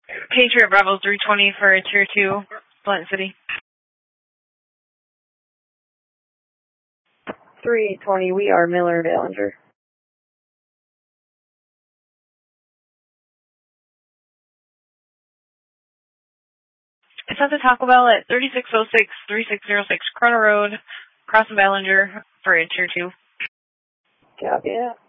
Patriot Bravo 320 for Tier 2, Plant City. 320, we are Miller Ballinger. It's at the Taco Bell at 3606, 3606 Corona Road, Crossing Ballinger for Tier 2. Copy that.